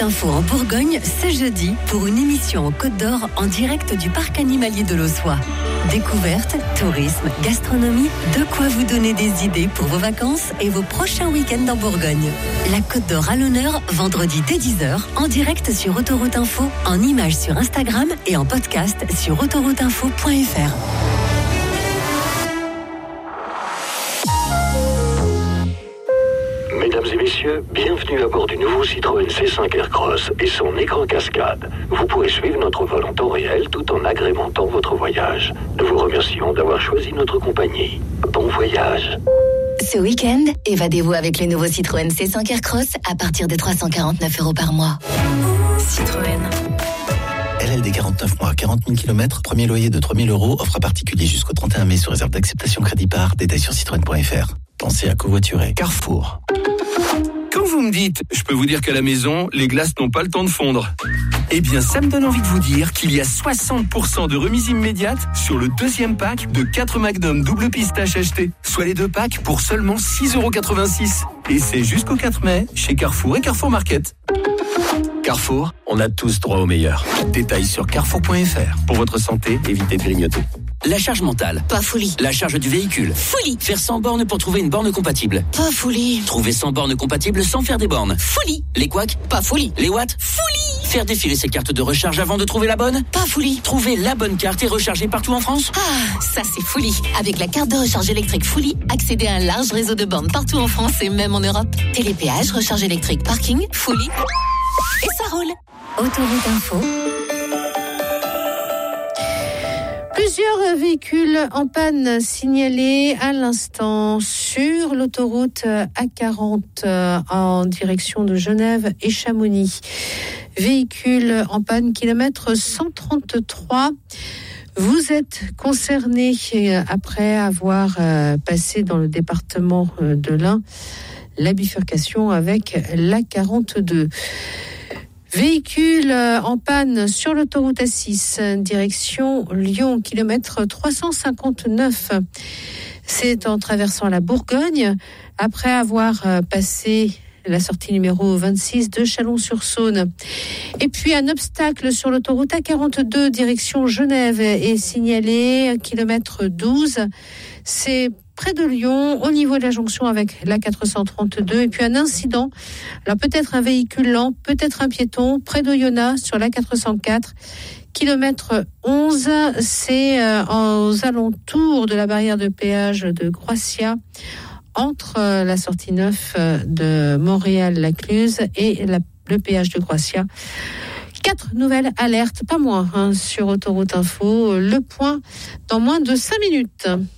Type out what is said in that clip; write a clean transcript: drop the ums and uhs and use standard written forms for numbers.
Info en Bourgogne ce jeudi pour une émission en Côte d'Or en direct du parc animalier de l'Ossois. Découverte, tourisme, gastronomie, de quoi vous donner des idées pour vos vacances et vos prochains week-ends en Bourgogne. La Côte d'Or à l'honneur, vendredi dès 10h, en direct sur Autoroute Info, en images sur Instagram et en podcast sur autorouteinfo.fr. Mesdames et messieurs, bienvenue à bord du nouveau Citroën C5 Aircross et son écran cascade. Vous pourrez suivre notre vol en temps réel tout en agrémentant votre voyage. Nous vous remercions d'avoir choisi notre compagnie. Bon voyage. Ce week-end, évadez-vous avec les nouveaux Citroën C5 Aircross à partir de 349 € par mois. Citroën. LLD 49 mois, 40 000 km, premier loyer de 3 000 €, offre à particulier jusqu'au 31 mai sous réserve d'acceptation crédit par, détail sur citroën.fr. Pensez à covoiturer. Carrefour. Quand vous me dites, je peux vous dire qu'à la maison, les glaces n'ont pas le temps de fondre. Eh bien, ça me donne envie de vous dire qu'il y a 60% de remise immédiate sur le deuxième pack de 4 Magnum double pistache achetés. Soit les 2 packs pour seulement 6,86 €. Et c'est jusqu'au 4 mai chez Carrefour et Carrefour Market. Carrefour, on a tous droit au meilleur. Détails sur carrefour.fr. Pour votre santé, évitez de grignoter. La charge mentale. Pas folie. La charge du véhicule. Folie. Faire 100 bornes pour trouver une borne compatible. Pas folie. Trouver 100 bornes compatibles sans faire des bornes. Folie. Les couacs. Pas folie. Les watts. Folie. Faire défiler ses cartes de recharge avant de trouver la bonne. Pas folie. Trouver la bonne carte et recharger partout en France. Ah, ça c'est folie. Avec la carte de recharge électrique Folie, accédez à un large réseau de bornes partout en France et même en Europe. Télépéage, recharge électrique, parking, Folie. Et ça roule. Autoroute Info. Plusieurs véhicules en panne signalés à l'instant sur l'autoroute A40 en direction de Genève et Chamonix. Véhicules en panne, kilomètre 133. Vous êtes concerné après avoir passé dans le département de l'Ain la bifurcation avec l'A42. Véhicule en panne sur l'autoroute A6, direction Lyon, kilomètre 359. C'est en traversant la Bourgogne, après avoir passé la sortie numéro 26 de Chalon-sur-Saône. Et puis un obstacle sur l'autoroute A42, direction Genève, est signalé, kilomètre 12. C'est près de Lyon, au niveau de la jonction avec l'A432, et puis un incident, alors peut-être un véhicule lent, peut-être un piéton, près d'Oyonnax sur l'A404, kilomètre 11, c'est aux alentours de la barrière de péage de Groissia, entre la sortie 9 de Montréal-Lacluse et le péage de Groissia. 4 nouvelles alertes, pas moins, sur Autoroute Info. Le point dans moins de 5 minutes.